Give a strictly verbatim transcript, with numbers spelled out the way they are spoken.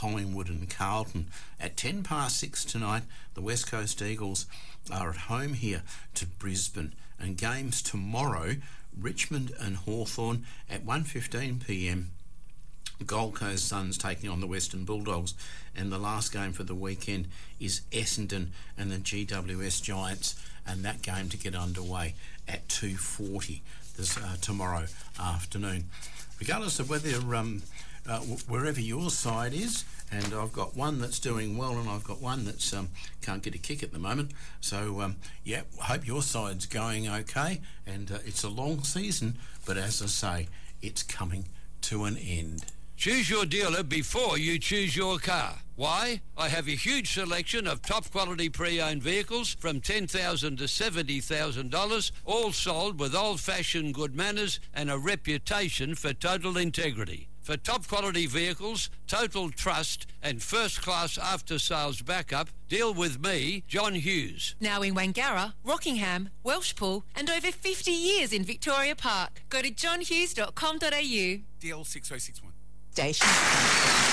Collingwood and Carlton. At ten past six tonight, the West Coast Eagles are at home here to Brisbane. And games tomorrow, Richmond and Hawthorn at one fifteen p m. Gold Coast Suns taking on the Western Bulldogs, and the last game for the weekend is Essendon and the G W S Giants, and that game to get underway at two forty this uh, tomorrow afternoon. Regardless of whether um, uh, w- wherever your side is, and I've got one that's doing well and I've got one that's um, can't get a kick at the moment. So um, yeah, I hope your side's going okay, and uh, it's a long season, but as I say, it's coming to an end. Choose your dealer before you choose your car. Why? I have a huge selection of top quality pre-owned vehicles from ten thousand dollars to seventy thousand dollars, all sold with old-fashioned good manners and a reputation for total integrity. For top quality vehicles, total trust and first-class after-sales backup, deal with me, John Hughes. Now in Wangara, Rockingham, Welshpool and over fifty years in Victoria Park. Go to john hughes dot com dot a u. D L six oh six one. Station.